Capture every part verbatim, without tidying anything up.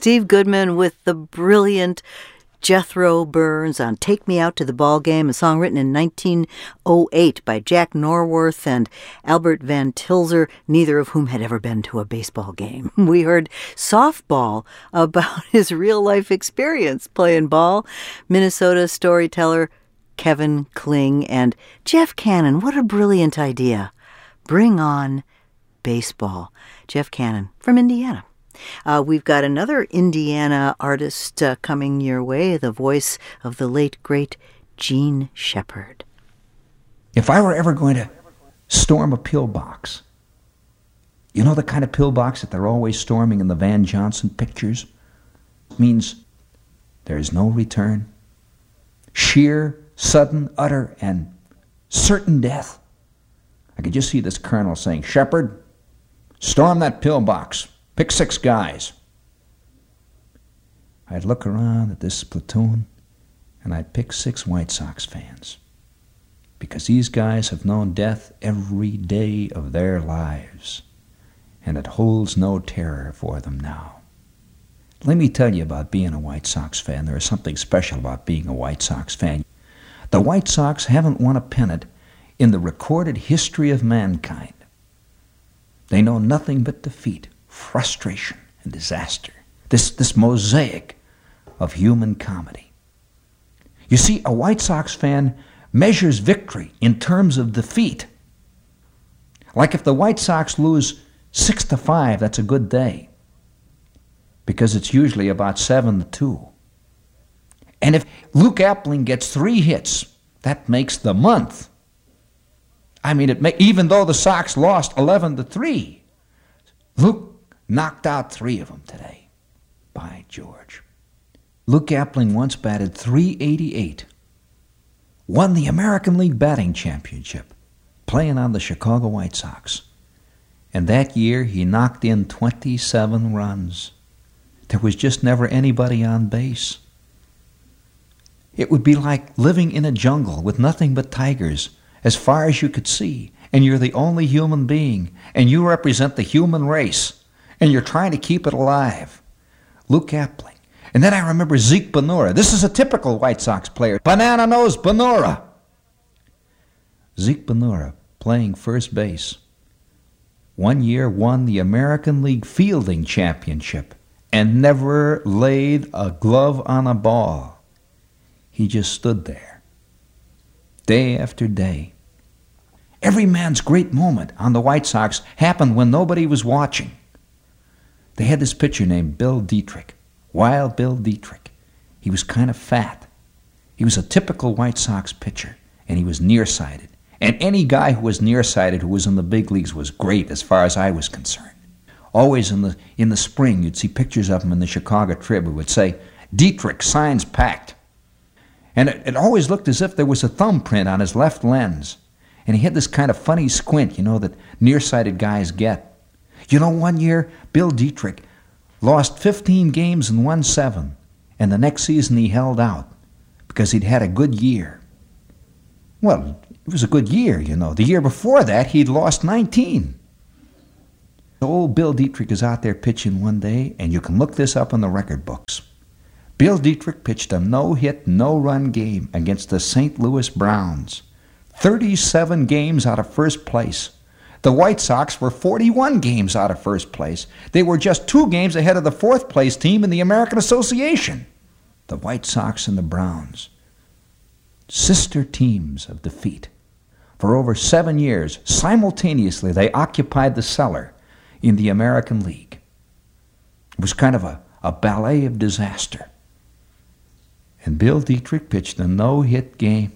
Steve Goodman with the brilliant Jethro Burns on Take Me Out to the Ball Game, a song written in nineteen oh eight by Jack Norworth and Albert Van Tilzer, neither of whom had ever been to a baseball game. We heard Softball about his real-life experience playing ball. Minnesota storyteller Kevin Kling and Jeff Cannon. What a brilliant idea. Bring on baseball. Jeff Cannon from Indiana. Uh, we've got another Indiana artist uh, coming your way, the voice of the late, great Gene Shepard. If I were ever going to storm a pillbox, you know the kind of pillbox that they're always storming in the Van Johnson pictures? It means there is no return. Sheer, sudden, utter, and certain death. I could just see this colonel saying, "Shepard, storm that pillbox. Pick six guys." I'd look around at this platoon, and I'd pick six White Sox fans, because these guys have known death every day of their lives, and it holds no terror for them now. Let me tell you about being a White Sox fan. There is something special about being a White Sox fan. The White Sox haven't won a pennant in the recorded history of mankind. They know nothing but defeat, frustration, and disaster. This, this mosaic of human comedy. You see, a White Sox fan measures victory in terms of defeat. Like if the White Sox lose six to five, that's a good day, because it's usually about seven to two. And if Luke Appling gets three hits, that makes the month. I mean, it may, even though the Sox lost eleven to three, Luke knocked out three of them today. By George. Luke Appling once batted three eighty-eight, won the American League batting championship, playing on the Chicago White Sox. And that year he knocked in twenty-seven runs. There was just never anybody on base. It would be like living in a jungle with nothing but tigers as far as you could see, and you're the only human being, and you represent the human race, and you're trying to keep it alive. Luke Appling. And then I remember Zeke Bonura. This is a typical White Sox player. Banana Nose Bonura. Zeke Bonura playing first base. One year won the American League fielding championship and never laid a glove on a ball. He just stood there, day after day. Every man's great moment on the White Sox happened when nobody was watching. They had this pitcher named Bill Dietrich, Wild Bill Dietrich. He was kind of fat. He was a typical White Sox pitcher, and he was nearsighted. And any guy who was nearsighted who was in the big leagues was great as far as I was concerned. Always in the in the spring, you'd see pictures of him in the Chicago Trib. It would say, "Dietrich, signs packed." And it, it always looked as if there was a thumbprint on his left lens. And he had this kind of funny squint, you know, that nearsighted guys get. You know, one year, Bill Dietrich lost fifteen games and won seven. And the next season he held out because he'd had a good year. Well, it was a good year, you know. The year before that, he'd lost nineteen. Old Bill Dietrich is out there pitching one day, and you can look this up in the record books. Bill Dietrich pitched a no-hit, no-run game against the Saint Louis Browns. thirty-seven games out of first place. The White Sox were forty-one games out of first place. They were just two games ahead of the fourth place team in the American Association. The White Sox and the Browns, sister teams of defeat. For over seven years, simultaneously, they occupied the cellar in the American League. It was kind of a, a ballet of disaster. And Bill Dietrich pitched a no-hit game.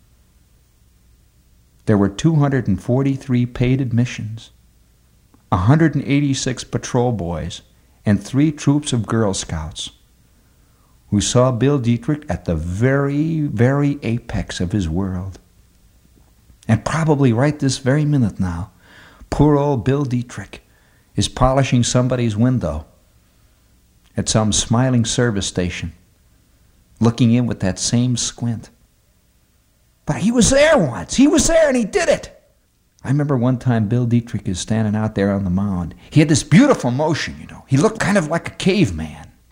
There were two hundred forty-three paid admissions, one hundred eighty-six patrol boys, and three troops of Girl Scouts who saw Bill Dietrich at the very, very apex of his world. And probably right this very minute now, poor old Bill Dietrich is polishing somebody's window at some smiling service station, looking in with that same squint. But he was there once. He was there and he did it. I remember one time Bill Dietrich is standing out there on the mound. He had this beautiful motion, you know. He looked kind of like a caveman.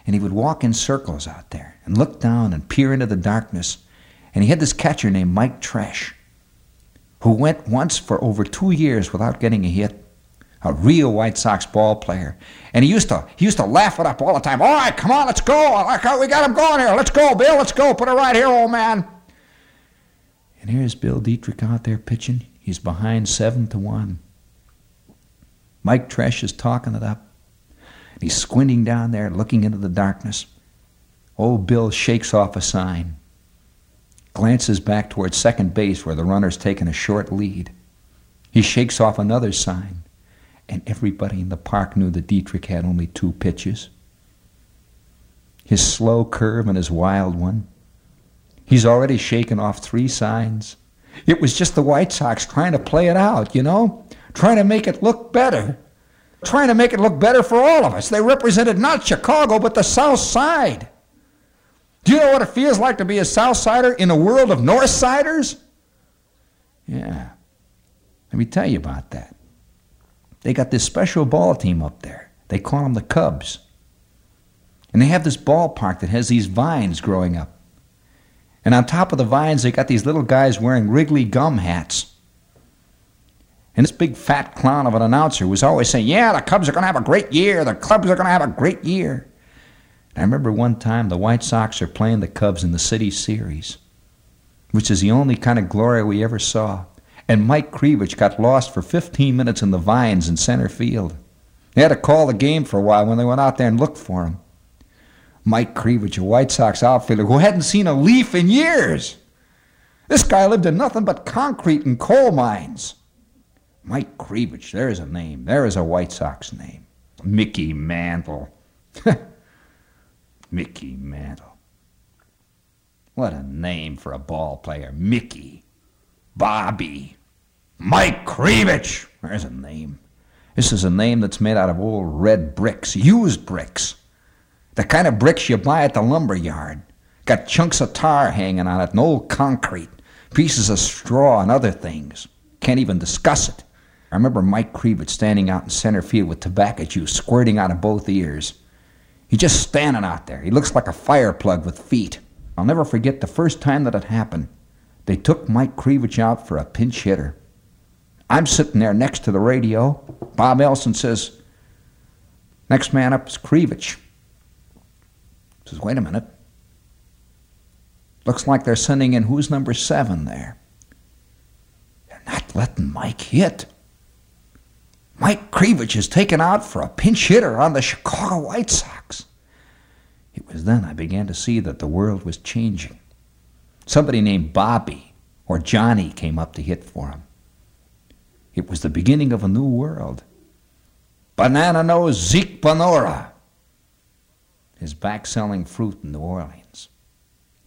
And he would walk in circles out there and look down and peer into the darkness. And he had this catcher named Mike Tresh, who went once for over two years without getting a hit. A real White Sox ball player. And he used to he used to laugh it up all the time. All right, come on, let's go. We got him going here. Let's go, Bill. Let's go. Put it right here, old man. And here's Bill Dietrich out there pitching. He's behind seven to one. Mike Tresh is talking it up. He's squinting down there, looking into the darkness. Old Bill shakes off a sign, glances back towards second base where the runner's taking a short lead. He shakes off another sign, and everybody in the park knew that Dietrich had only two pitches. His slow curve and his wild one. He's already shaken off three signs. It was just the White Sox trying to play it out, you know, trying to make it look better. Trying to make it look better for all of us. They represented not Chicago, but the South Side. Do you know what it feels like to be a South Sider in a world of North Siders? Yeah. Let me tell you about that. They got this special ball team up there. They call them the Cubs. And they have this ballpark that has these vines growing up. And on top of the vines, they got these little guys wearing Wrigley gum hats. And this big fat clown of an announcer was always saying, yeah, the Cubs are going to have a great year. The Cubs are going to have a great year. And I remember one time the White Sox are playing the Cubs in the City Series, which is the only kind of glory we ever saw. And Mike Krivich got lost for fifteen minutes in the vines in center field. They had to call the game for a while when they went out there and looked for him. Mike Krivich, a White Sox outfielder who hadn't seen a leaf in years. This guy lived in nothing but concrete and coal mines. Mike Krivich, there's a name. There is a White Sox name. Mickey Mantle. Mickey Mantle. What a name for a ball player. Mickey. Bobby. Mike Krivich. There's a name. This is a name that's made out of old red bricks, used bricks. The kind of bricks you buy at the lumber yard. Got chunks of tar hanging on it and old concrete, pieces of straw and other things. Can't even discuss it. I remember Mike Krivich standing out in center field with tobacco juice squirting out of both ears. He's just standing out there. He looks like a fire plug with feet. I'll never forget the first time that it happened. They took Mike Krivich out for a pinch hitter. I'm sitting there next to the radio. Bob Elson says, next man up is Krivich. I says, wait a minute. Looks like they're sending in who's number seven there. They're not letting Mike hit. Mike Krivich is taken out for a pinch hitter on the Chicago White Sox. It was then I began to see that the world was changing. Somebody named Bobby or Johnny came up to hit for him. It was the beginning of a new world. Banana Nose Zeke Bonora is back selling fruit in New Orleans.